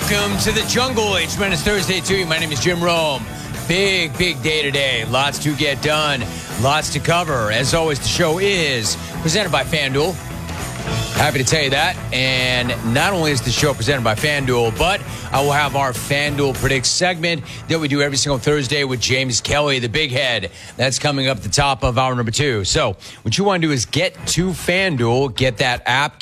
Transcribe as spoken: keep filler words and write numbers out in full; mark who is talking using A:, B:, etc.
A: Welcome to the Jungle. It's Menace Thursday to you. My name is Jim Rome. Big, big day today. Lots to get done. Lots to cover. As always, the show is presented by FanDuel. Happy to tell you that. And not only is the show presented by FanDuel, but I will have our FanDuel Predicts segment that we do every single Thursday with James Kelly, the big head. That's coming up at the top of hour number two. So what you want to do is get to FanDuel, get that app,